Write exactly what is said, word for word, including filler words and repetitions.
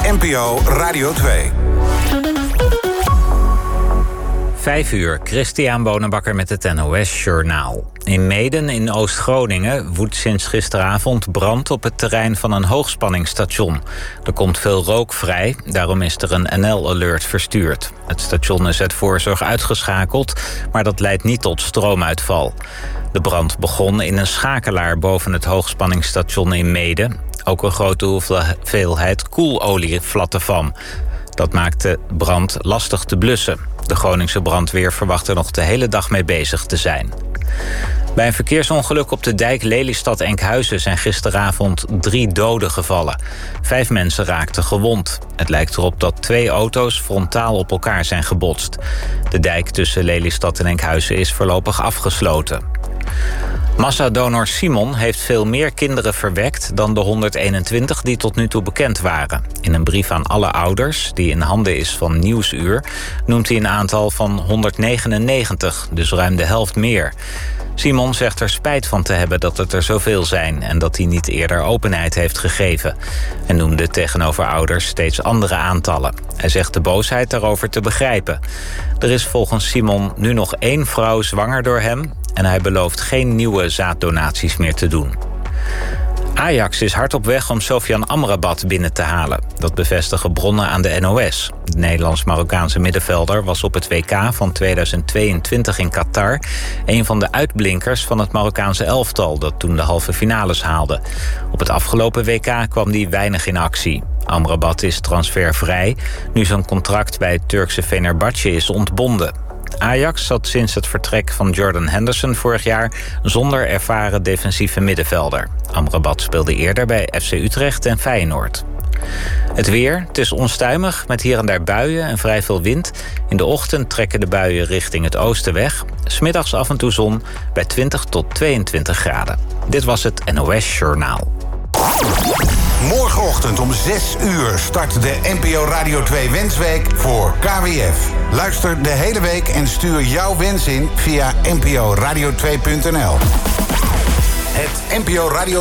N P O Radio twee. Vijf uur, Christian Bonenbakker met het N O S-journaal. In Meeden in Oost-Groningen woedt sinds gisteravond brand op het terrein van een hoogspanningsstation. Er komt veel rook vrij, daarom is er een N L-alert verstuurd. Het station is uit voorzorg uitgeschakeld, maar dat leidt niet tot stroomuitval. De brand begon in een schakelaar boven het hoogspanningsstation in Meeden. Ook een grote hoeveelheid koelolie vlatte van. Dat maakt de brand lastig te blussen. De Groningse brandweer verwacht er nog de hele dag mee bezig te zijn. Bij een verkeersongeluk op de dijk Lelystad-Enkhuizen zijn gisteravond drie doden gevallen. Vijf mensen raakten gewond. Het lijkt erop dat twee auto's frontaal op elkaar zijn gebotst. De dijk tussen Lelystad en Enkhuizen is voorlopig afgesloten. Massadonor Simon heeft veel meer kinderen verwekt dan de honderdeenentwintig die tot nu toe bekend waren. In een brief aan alle ouders, die in handen is van Nieuwsuur, noemt hij een aantal van honderdnegenennegentig, dus ruim de helft meer. Simon zegt er spijt van te hebben dat het er zoveel zijn en dat hij niet eerder openheid heeft gegeven. En noemde tegenover ouders steeds andere aantallen. Hij zegt de boosheid daarover te begrijpen. Er is volgens Simon nu nog één vrouw zwanger door hem en hij belooft geen nieuwe zaaddonaties meer te doen. Ajax is hard op weg om Sofian Amrabat binnen te halen. Dat bevestigen bronnen aan de N O S. De Nederlands-Marokkaanse middenvelder was op het W K van tweeduizend tweeëntwintig in Qatar een van de uitblinkers van het Marokkaanse elftal dat toen de halve finales haalde. Op het afgelopen W K kwam hij weinig in actie. Amrabat is transfervrij, nu zijn contract bij het Turkse Fenerbahçe is ontbonden. Ajax zat sinds het vertrek van Jordan Henderson vorig jaar zonder ervaren defensieve middenvelder. Amrabat speelde eerder bij F C Utrecht en Feyenoord. Het weer, het is onstuimig met hier en daar buien en vrij veel wind. In de ochtend trekken de buien richting het oosten weg. 's Middags af en toe zon bij twintig tot tweeëntwintig graden. Dit was het N O S-journaal. Morgenochtend om zes uur start de N P O Radio twee Wensweek voor K W F. Luister de hele week en stuur jouw wens in via n p o radio twee punt n l. Het N P O Radio